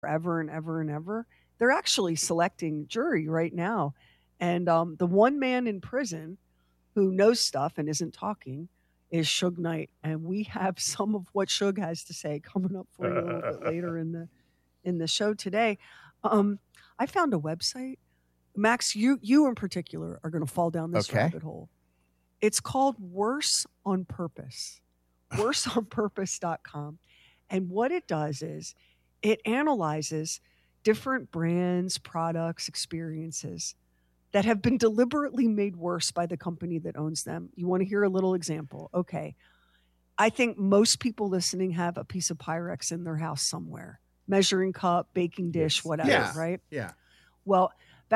forever and ever and ever. They're actually selecting jury right now. And the one man in prison who knows stuff and isn't talking is Suge Knight. And we have some of what Suge has to say coming up for you a little bit later in the show today. I found a website. Max, you in particular are going to fall down this rabbit hole. It's called Worse on Purpose, worseonpurpose.com. And what it does is it analyzes different brands, products, experiences that have been deliberately made worse by the company that owns them. You want to hear a little example? Okay. I think most people listening have a piece of Pyrex in their house somewhere. Measuring cup, baking dish, whatever, right? Yeah. Well,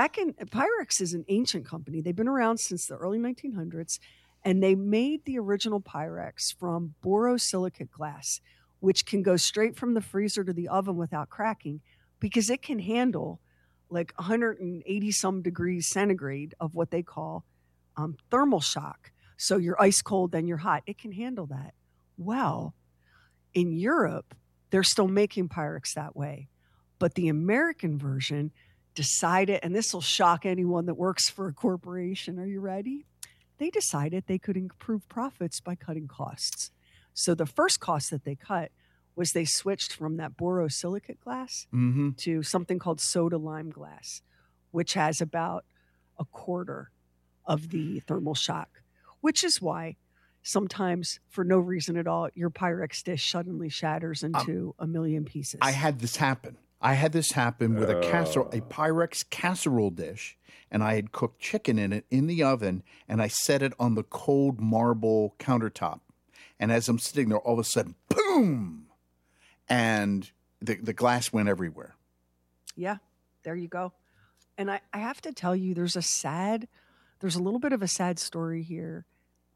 Pyrex is an ancient company. They've been around since the early 1900s, and they made the original Pyrex from borosilicate glass, which can go straight from the freezer to the oven without cracking because it can handle like 180 some degrees centigrade of what they call thermal shock. So you're ice cold, then you're hot. It can handle that. Well, in Europe, they're still making Pyrex that way. But the American version decided, and this will shock anyone that works for a corporation. Are you ready? They decided they could improve profits by cutting costs. So the first cost that they cut was they switched from that borosilicate glass to something called soda lime glass, which has about a quarter of the thermal shock, which is why sometimes for no reason at all, your Pyrex dish suddenly shatters into a million pieces. I had this happen with a Pyrex casserole dish, and I had cooked chicken in it in the oven, and I set it on the cold marble countertop. And as I'm sitting there, all of a sudden, boom! And the glass went everywhere. Yeah, there you go. And I have to tell you, there's a little bit of a sad story here.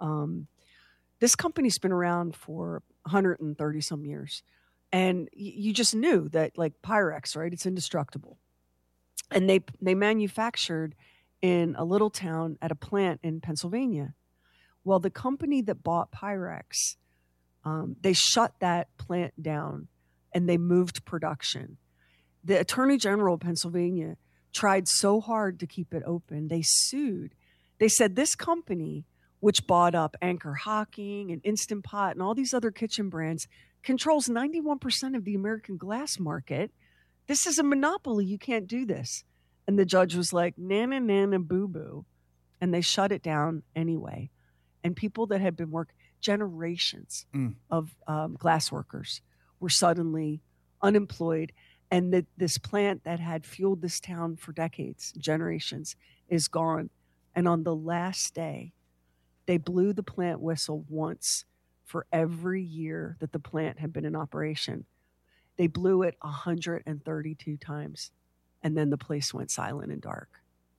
This company's been around for 130 some years. And you just knew that, like Pyrex, right? It's indestructible. And they manufactured in a little town at a plant in Pennsylvania. Well, the company that bought Pyrex, they shut that plant down and they moved production. The Attorney General of Pennsylvania tried so hard to keep it open. They sued. They said this company, which bought up Anchor Hocking and Instant Pot and all these other kitchen brands, controls 91% of the American glass market. This is a monopoly. You can't do this. And the judge was like, nana, nana, boo-boo. And they shut it down anyway. And people that had been working generations of glass workers were suddenly unemployed. And this plant that had fueled this town for decades, generations, is gone. And on the last day, they blew the plant whistle once for every year that the plant had been in operation. They blew it 132 times, and then the place went silent and dark.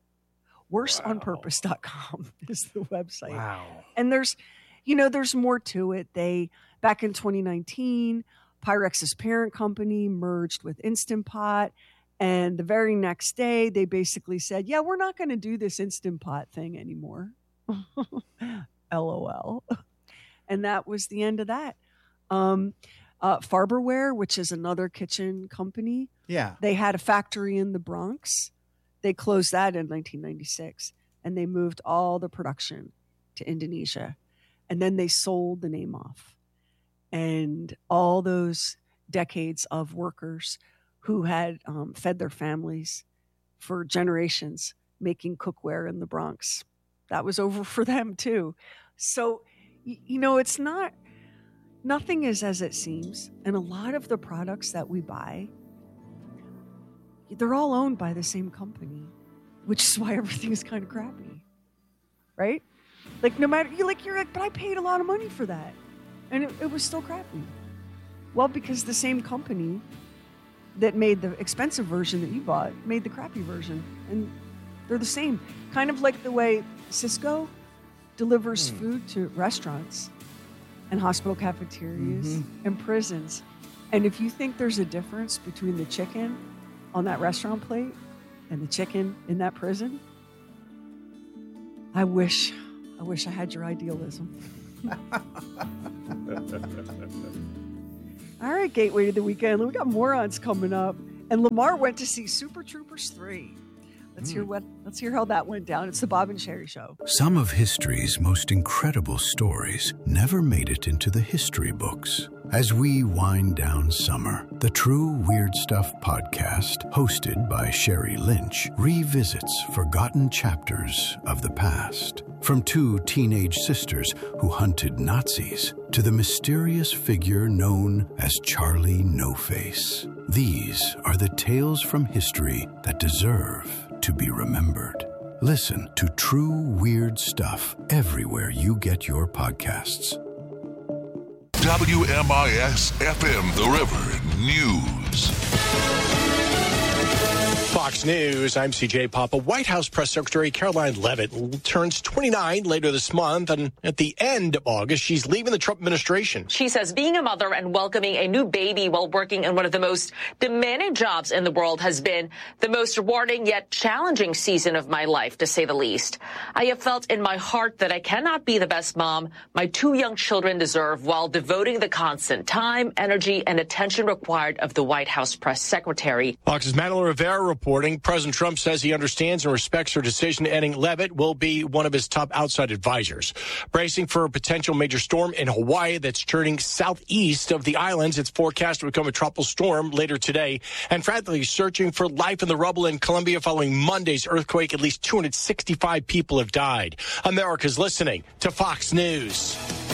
Worseonpurpose.com is the website. Wow. And there's more to it. Back in 2019, Pyrex's parent company merged with Instant Pot, and the very next day, they basically said, yeah, we're not going to do this Instant Pot thing anymore. LOL. And that was the end of that. Farberware, which is another kitchen company. Yeah. They had a factory in the Bronx. They closed that in 1996, and they moved all the production to Indonesia. And then they sold the name off. And all those decades of workers who had fed their families for generations making cookware in the Bronx, that was over for them too. So, it's nothing is as it seems. And a lot of the products that we buy, they're all owned by the same company, which is why everything is kind of crappy, right? Like no matter, you're like, but I paid a lot of money for that. And it was still crappy. Well, because the same company that made the expensive version that you bought made the crappy version. And they're the same. Kind of like the way Cisco delivers food to restaurants and hospital cafeterias and prisons. And if you think there's a difference between the chicken on that restaurant plate and the chicken in that prison, I wish I had your idealism. All right, Gateway to the Weekend. We got morons coming up. And Lamar went to see Super Troopers 3. Let's hear how that went down. It's the Bob and Sherry Show. Some of history's most incredible stories never made it into the history books. As we wind down summer, the True Weird Stuff podcast, hosted by Sherry Lynch, revisits forgotten chapters of the past. From two teenage sisters who hunted Nazis to the mysterious figure known as Charlie No-Face. These are the tales from history that deserve to be remembered. Listen to True Weird Stuff everywhere you get your podcasts. WMIS FM The River News. Fox News, I'm CJ Papa. White House Press Secretary Caroline Leavitt turns 29 later this month, and at the end of August, she's leaving the Trump administration. She says being a mother and welcoming a new baby while working in one of the most demanding jobs in the world has been the most rewarding yet challenging season of my life, to say the least. I have felt in my heart that I cannot be the best mom my two young children deserve while devoting the constant time, energy, and attention required of the White House Press Secretary. Fox's Madeline Rivera reporting. President Trump says he understands and respects her decision. Adding Leavitt will be one of his top outside advisors. Bracing for a potential major storm in Hawaii that's turning southeast of the islands. It's forecast to become a tropical storm later today. And frantically searching for life in the rubble in Colombia following Monday's earthquake. At least 265 people have died. America's listening to Fox News.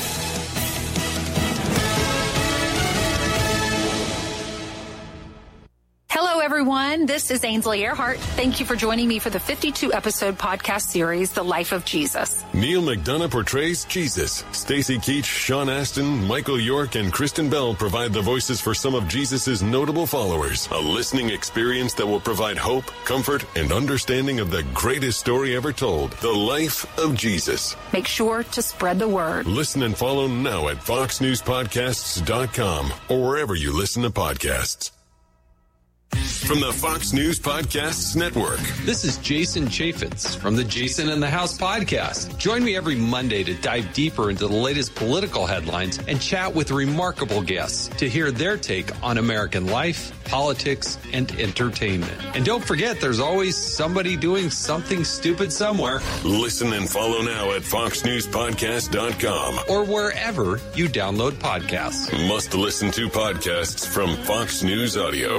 Hello, everyone. This is Ainsley Earhart. Thank you for joining me for the 52-episode podcast series, The Life of Jesus. Neil McDonough portrays Jesus. Stacey Keach, Sean Astin, Michael York, and Kristen Bell provide the voices for some of Jesus' notable followers. A listening experience that will provide hope, comfort, and understanding of the greatest story ever told, The Life of Jesus. Make sure to spread the word. Listen and follow now at foxnewspodcasts.com or wherever you listen to podcasts. From the Fox News Podcasts Network. This is Jason Chaffetz from the Jason in the House podcast. Join me every Monday to dive deeper into the latest political headlines and chat with remarkable guests to hear their take on American life, politics, and entertainment. And don't forget, there's always somebody doing something stupid somewhere. Listen and follow now at foxnewspodcast.com or wherever you download podcasts. Must listen to podcasts from Fox News Audio.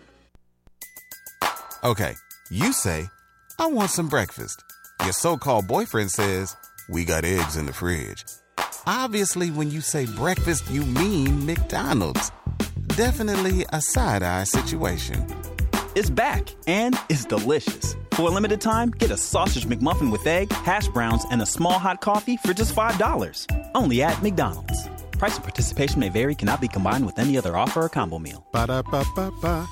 Okay, you say, I want some breakfast. Your so-called boyfriend says, we got eggs in the fridge. Obviously, when you say breakfast, you mean McDonald's. Definitely a side-eye situation. It's back, and it's delicious. For a limited time, get a sausage McMuffin with egg, hash browns, and a small hot coffee for just $5. Only at McDonald's. Price and participation may vary, cannot be combined with any other offer or combo meal. Ba-da-ba-ba-ba.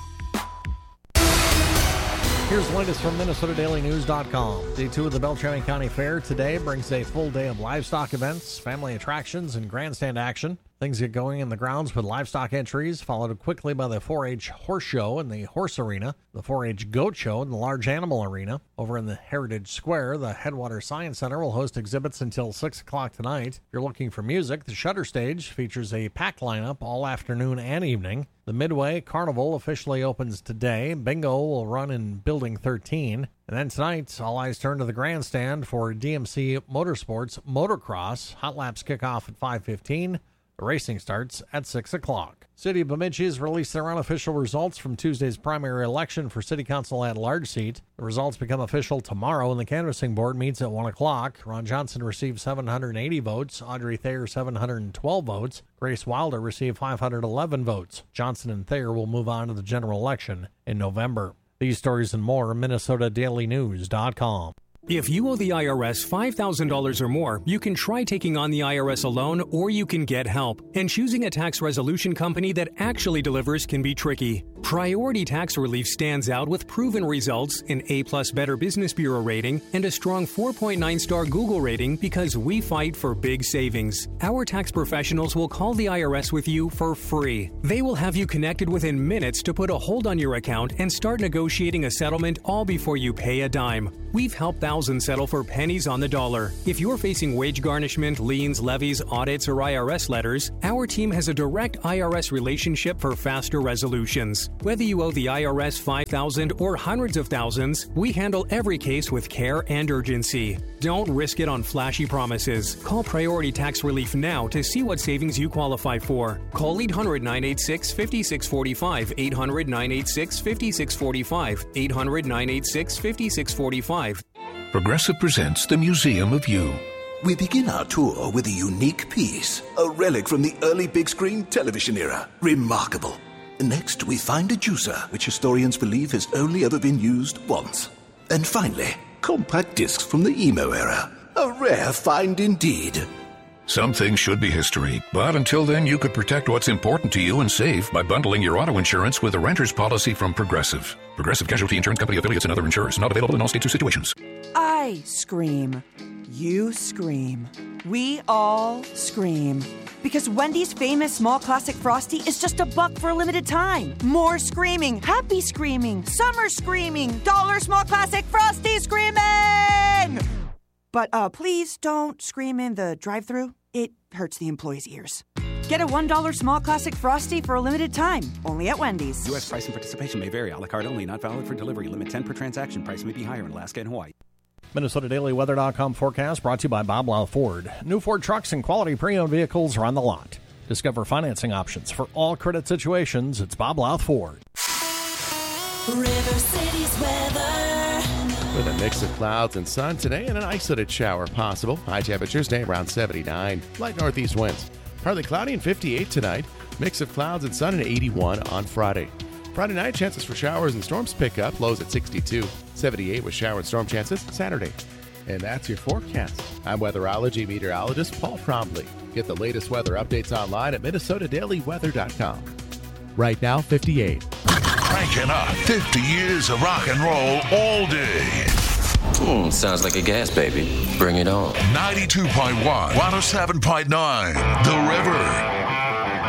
Here's the latest from MinnesotaDailyNews.com. Day 2 of the Beltrami County Fair today brings a full day of livestock events, family attractions, and grandstand action. Things get going in the grounds with livestock entries, followed quickly by the 4-H horse show in the horse arena, the 4-H goat show in the large animal arena. Over in the Heritage Square, the Headwater Science Center will host exhibits until 6 o'clock tonight. If you're looking for music, the Shutter Stage features a packed lineup all afternoon and evening. The Midway Carnival officially opens today. Bingo will run in Building 13. And then tonight, all eyes turn to the grandstand for DMC Motorsports Motocross. Hot laps kick off at 5:15. The racing starts at 6 o'clock. City of Bemidji has released their unofficial results from Tuesday's primary election for City Council at-large seat. The results become official tomorrow, and the canvassing board meets at 1 o'clock. Ron Johnson received 780 votes, Audrey Thayer 712 votes, Grace Wilder received 511 votes. Johnson and Thayer will move on to the general election in November. These stories and more at MinnesotaDailyNews.com. If you owe the IRS $5,000 or more, you can try taking on the IRS alone, or you can get help. And choosing a tax resolution company that actually delivers can be tricky. Priority Tax Relief stands out with proven results, an A+ Better Business Bureau rating, and a strong 4.9-star Google rating because we fight for big savings. Our tax professionals will call the IRS with you for free. They will have you connected within minutes to put a hold on your account and start negotiating a settlement all before you pay a dime. We've helped thousands thousands settle for pennies on the dollar. If you're facing wage garnishment, liens, levies, audits, or IRS letters, our team has a direct IRS relationship for faster resolutions. Whether you owe the IRS $5,000 or hundreds of thousands, we handle every case with care and urgency. Don't risk it on flashy promises. Call Priority Tax Relief now to see what savings you qualify for. Call 800-986-5645, 800-986-5645, 800-986-5645. Progressive presents the Museum of You. We begin our tour with a unique piece, a relic from the early big screen television era. Remarkable. Next, we find a juicer, which historians believe has only ever been used once. And finally, compact discs from the emo era. A rare find indeed. Some things should be history, but until then, you could protect what's important to you and save by bundling your auto insurance with a renter's policy from Progressive. Progressive Casualty Insurance Company affiliates and other insurers. Not available in all states or situations. I scream. You scream. We all scream. Because Wendy's famous small classic Frosty is just $1 for a limited time. More screaming, happy screaming, summer screaming, dollar small classic Frosty screaming! But please don't scream in the drive-thru. It hurts the employees' ears. Get a $1 small classic Frosty for a limited time, only at Wendy's. U.S. price and participation may vary. A la carte only, not valid for delivery. Limit 10 per transaction. Price may be higher in Alaska and Hawaii. MinnesotaDailyWeather.com forecast brought to you by Bob Lau Ford. New Ford trucks and quality pre-owned vehicles are on the lot. Discover financing options for all credit situations. It's Bob Lau Ford. River City's weather. With a mix of clouds and sun today and an isolated shower possible. High temperatures today around 79. Light northeast winds. Partly cloudy and 58 tonight. Mix of clouds and sun and 81 on Friday. Friday night, chances for showers and storms pick up. Lows at 62. 78 with shower and storm chances Saturday. And that's your forecast. I'm weatherology meteorologist Paul Trombley. Get the latest weather updates online at MinnesotaDailyWeather.com. Right now, 58. Cranking up 50 years of rock and roll all day. Sounds like a gas baby. Bring it on. 92.1, 107.9, The River.